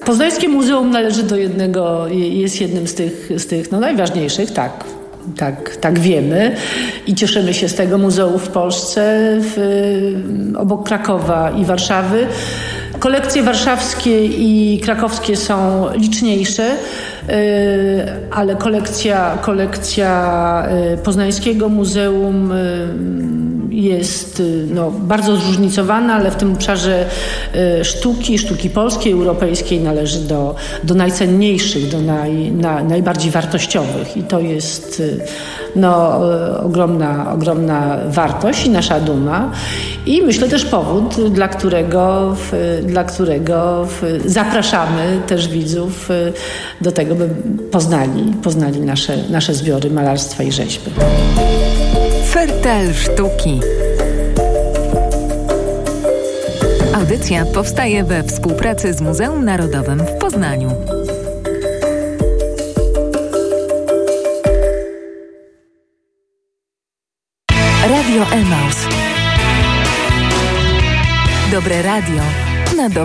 Poznańskie Muzeum należy do jest jednym z tych najważniejszych, tak wiemy i cieszymy się z tego muzeum w Polsce, obok Krakowa i Warszawy. Kolekcje warszawskie i krakowskie są liczniejsze, ale kolekcja Poznańskiego Muzeum jest bardzo zróżnicowana, ale w tym obszarze sztuki polskiej, europejskiej należy do najcenniejszych, do najbardziej wartościowych. I to jest ogromna wartość i nasza duma. I myślę też powód, dla którego zapraszamy też widzów do tego, by poznali nasze zbiory malarstwa i rzeźby. Fertel sztuki. Audycja powstaje we współpracy z Muzeum Narodowym w Poznaniu. Radio Emaus. Dobre radio na